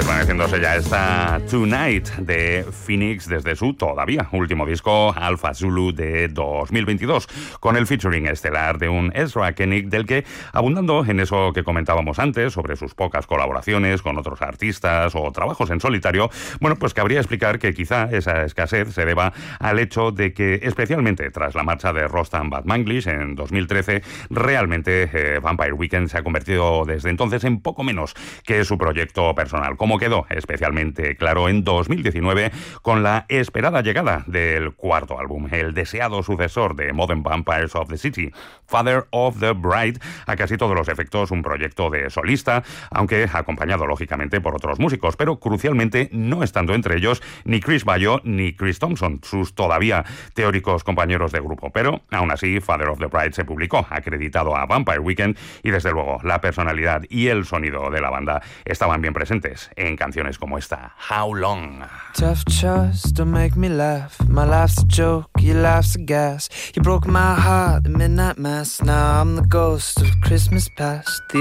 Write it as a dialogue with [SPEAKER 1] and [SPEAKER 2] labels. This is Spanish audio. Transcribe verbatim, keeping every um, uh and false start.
[SPEAKER 1] desvaneciéndose ya esta Tonight de Phoenix desde su todavía último disco Alpha Zulu de dos mil veintidós, con el featuring estelar de un Ezra Koenig, del que, abundando en eso que comentábamos antes sobre sus pocas colaboraciones con otros artistas o trabajos en solitario, bueno, pues cabría explicar que quizá esa escasez se deba al hecho de que, especialmente tras la marcha de Rostam Batmanglish en dos mil trece, realmente eh, Vampire Weekend se ha convertido desde entonces en poco menos que su proyecto personal, como quedó especialmente claro en dos mil diecinueve con la esperada llegada del cuarto álbum, el deseado sucesor de Modern Vampires of the City, Father of the Bride, a casi todos los efectos un proyecto de solista, aunque acompañado lógicamente por otros músicos, pero crucialmente no estando entre ellos ni Chris Bayo ni Chris Thompson, sus todavía teóricos compañeros de grupo. Pero aún así, Father of the Bride se publicó acreditado a Vampire Weekend y desde luego la personalidad y el sonido de la banda estaban bien presentes en canciones como esta, How Long.
[SPEAKER 2] Tough trust, don't make me laugh. My life's a joke, your life's a gas. You broke my heart at midnight mass. Now I'm the ghost of Christmas past. The